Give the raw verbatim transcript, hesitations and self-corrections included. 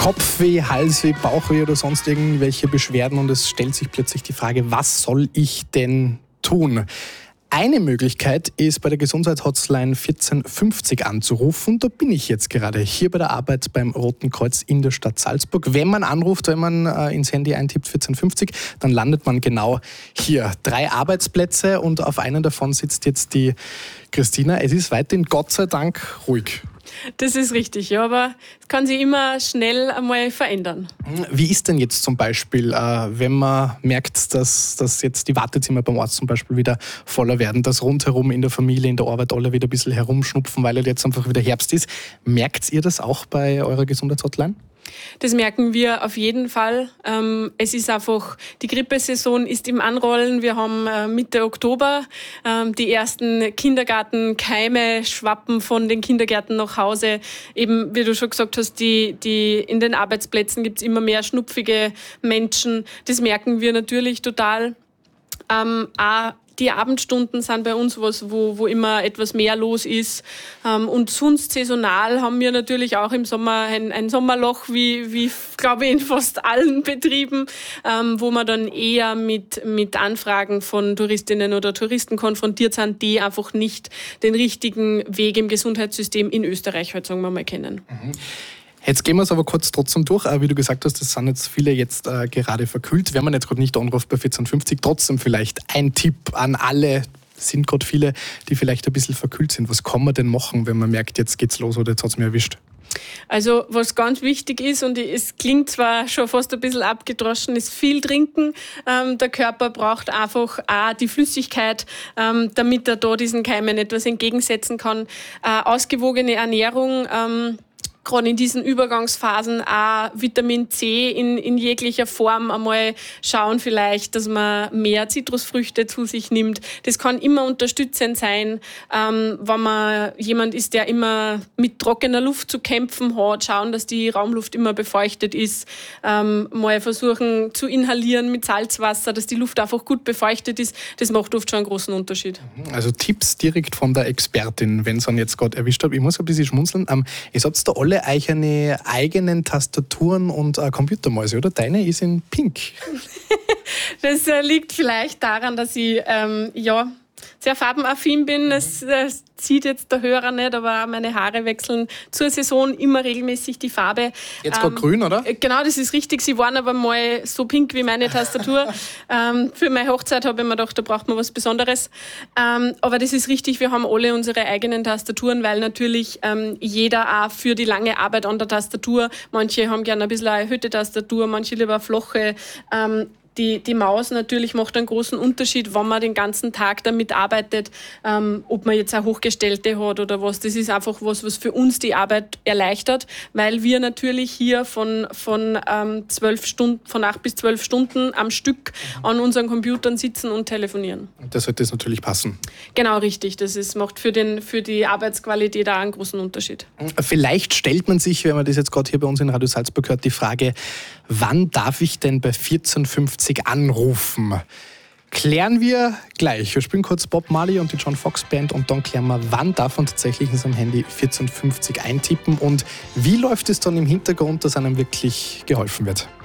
Kopfweh, Halsweh, Bauchweh oder sonst irgendwelche Beschwerden und es stellt sich plötzlich die Frage, was soll ich denn tun? Eine Möglichkeit ist, bei der Gesundheitshotline vierzehn fünfzig anzurufen. Da bin ich jetzt gerade hier bei der Arbeit beim Roten Kreuz in der Stadt Salzburg. Wenn man anruft, wenn man äh, ins Handy eintippt vierzehn fünfzig, dann landet man genau hier. Drei Arbeitsplätze und auf einem davon sitzt jetzt die Christina. Es ist weiterhin Gott sei Dank ruhig. Das ist richtig, ja, aber es kann sich immer schnell einmal verändern. Wie ist denn jetzt zum Beispiel, äh, wenn man merkt, dass, dass jetzt die Wartezimmer beim Arzt zum Beispiel wieder voller werden, dass rundherum in der Familie, in der Arbeit alle wieder ein bisschen herumschnupfen, weil jetzt einfach wieder Herbst ist. Merkt ihr das auch bei eurer Gesundheitshotline? Das merken wir auf jeden Fall. Ähm, es ist einfach, die Grippesaison ist im Anrollen. Wir haben äh, Mitte Oktober. Ähm, die ersten Kindergartenkeime schwappen von den Kindergärten nach Hause. Eben, wie du schon gesagt hast, die, die, in den Arbeitsplätzen gibt es immer mehr schnupfige Menschen. Das merken wir natürlich total. Ähm, auch Die Abendstunden sind bei uns was, wo, wo immer etwas mehr los ist. Und sonst saisonal haben wir natürlich auch im Sommer ein, ein Sommerloch, wie, wie glaube ich in fast allen Betrieben, wo wir dann eher mit, mit Anfragen von Touristinnen oder Touristen konfrontiert sind, die einfach nicht den richtigen Weg im Gesundheitssystem in Österreich, halt, sagen wir mal, kennen. Mhm. Jetzt gehen wir es aber kurz trotzdem durch. Wie du gesagt hast, das sind jetzt viele jetzt äh, gerade verkühlt. Wenn man jetzt gerade nicht anruft bei vierzehn fünfzig, trotzdem vielleicht ein Tipp an alle, sind gerade viele, die vielleicht ein bisschen verkühlt sind. Was kann man denn machen, wenn man merkt, jetzt geht's los oder jetzt hat es mir erwischt? Also was ganz wichtig ist, und es klingt zwar schon fast ein bisschen abgedroschen, ist viel trinken. Ähm, der Körper braucht einfach auch die Flüssigkeit, ähm, damit er da diesen Keimen etwas entgegensetzen kann. Äh, ausgewogene Ernährung, ähm, gerade in diesen Übergangsphasen auch Vitamin C in, in jeglicher Form einmal schauen vielleicht, dass man mehr Zitrusfrüchte zu sich nimmt. Das kann immer unterstützend sein, ähm, wenn man jemand ist, der immer mit trockener Luft zu kämpfen hat, schauen, dass die Raumluft immer befeuchtet ist, ähm, mal versuchen zu inhalieren mit Salzwasser, dass die Luft einfach gut befeuchtet ist. Das macht oft schon einen großen Unterschied. Also Tipps direkt von der Expertin, wenn es einen jetzt gerade erwischt hat. Ich muss ein bisschen schmunzeln. Ähm, ihr habt da alle euch eine eigenen Tastaturen und äh, Computermäuse, oder? Deine ist in Pink. Das äh, liegt vielleicht daran, dass ich ähm, ja, sehr farbenaffin bin. Das, das sieht jetzt der Hörer nicht, aber meine Haare wechseln zur Saison immer regelmäßig die Farbe. Jetzt gerade ähm, grün, oder? Genau, das ist richtig. Sie waren aber mal so pink wie meine Tastatur. ähm, für meine Hochzeit habe ich mir gedacht, da braucht man was Besonderes. Ähm, aber das ist richtig, wir haben alle unsere eigenen Tastaturen, weil natürlich ähm, jeder auch für die lange Arbeit an der Tastatur, manche haben gerne ein bisschen eine erhöhte Tastatur, manche lieber flache. Ähm, Die, die Maus natürlich macht einen großen Unterschied, wenn man den ganzen Tag damit arbeitet, ähm, ob man jetzt eine hochgestellte hat oder was. Das ist einfach was, was für uns die Arbeit erleichtert, weil wir natürlich hier von, von, ähm, zwölf Stunden, von acht bis zwölf Stunden am Stück an unseren Computern sitzen und telefonieren. Und da sollte das natürlich passen. Genau, richtig. Das ist, macht für, den, für die Arbeitsqualität auch einen großen Unterschied. Vielleicht stellt man sich, wenn man das jetzt gerade hier bei uns in Radio Salzburg hört, die Frage, wann darf ich denn bei vierzehn fünfzig anrufen? Klären wir gleich. Wir spielen kurz Bob Marley und die John Fox Band und dann klären wir, wann darf man tatsächlich in seinem Handy vierzehn fünfzig eintippen und wie läuft es dann im Hintergrund, dass einem wirklich geholfen wird.